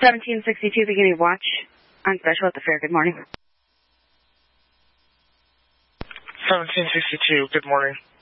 1762, beginning of watch. On special at the fair. Good morning. 1762, good morning.